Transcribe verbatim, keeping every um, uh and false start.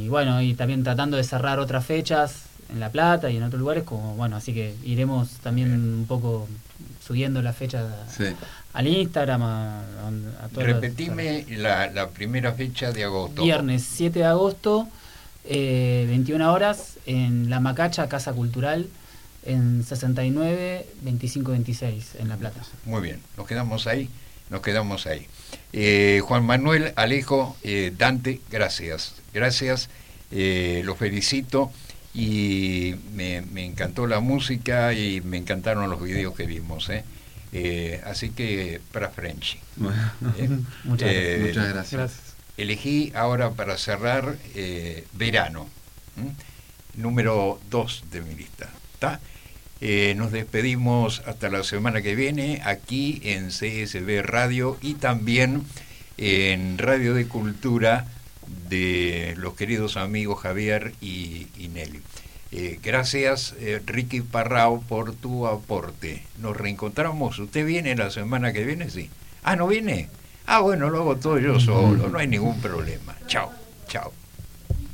y bueno, y también tratando de cerrar otras fechas en La Plata y en otros lugares, como bueno, así que iremos también un poco subiendo las fechas Sí. al Instagram, a, a todos los- Repetime la, la primera fecha de agosto. Viernes siete de agosto, eh, veintiuna horas, en La Macacha, Casa Cultural, en sesenta y nueve veinticinco veintiséis, en La Plata. Muy bien, nos quedamos ahí, nos quedamos ahí. Eh, Juan Manuel, Alejo, eh, Dante, gracias, gracias, eh, los felicito y me, me encantó la música y me encantaron los videos que vimos, ¿eh? Eh, así que para Frenchy. Bueno, ¿eh? Muchas Eh, gracias. muchas gracias. Gracias. Elegí ahora para cerrar eh, Verano, ¿m? número dos de mi lista. ¿Está? Eh, nos despedimos hasta la semana que viene aquí en C S B Radio y también en Radio de Cultura de los queridos amigos Javier y, y Nelly. Eh, gracias eh, Ricky Parrao por tu aporte. Nos reencontramos. ¿Usted viene la semana que viene? Sí. Ah, ¿no viene? Ah, bueno, lo hago todo yo solo. No hay ningún problema. Chao, chao.